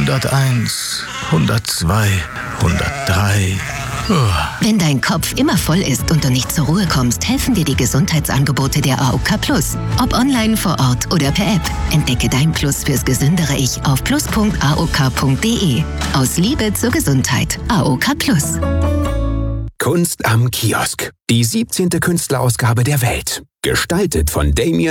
101, 102, 103. Wenn dein Kopf immer voll ist und du nicht zur Ruhe kommst, helfen dir die Gesundheitsangebote der AOK Plus. Ob online, vor Ort oder per App. Entdecke dein Plus fürs gesündere Ich auf plus.aok.de. Aus Liebe zur Gesundheit. AOK Plus. Kunst am Kiosk. Die 17. Künstlerausgabe der Welt. Gestaltet von Damien